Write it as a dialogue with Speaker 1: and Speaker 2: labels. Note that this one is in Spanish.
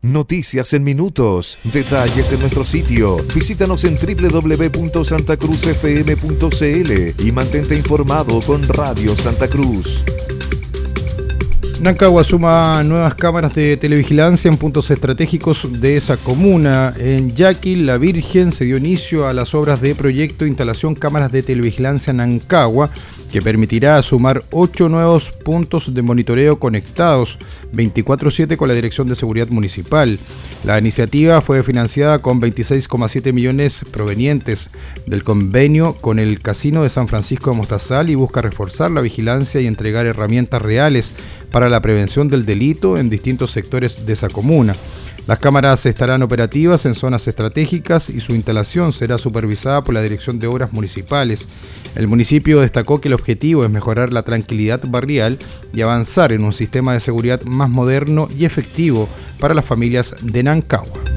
Speaker 1: Noticias en minutos, detalles en nuestro sitio. Visítanos en www.santacruzfm.cl y mantente informado con Radio Santa Cruz.
Speaker 2: Rancagua suma nuevas cámaras de televigilancia en puntos estratégicos de esa comuna. En Yaqui, La Virgen, se dio inicio a las obras de proyecto instalación cámaras de televigilancia en Rancagua, que permitirá sumar 8 nuevos puntos de monitoreo conectados 24/7 con la Dirección de Seguridad Municipal. La iniciativa fue financiada con 26,7 millones provenientes del convenio con el Casino de San Francisco de Mostazal y busca reforzar la vigilancia y entregar herramientas reales para la prevención del delito en distintos sectores de esa comuna. Las cámaras estarán operativas en zonas estratégicas y su instalación será supervisada por la Dirección de Obras Municipales. El municipio destacó que el objetivo es mejorar la tranquilidad barrial y avanzar en un sistema de seguridad más moderno y efectivo para las familias de Rancagua.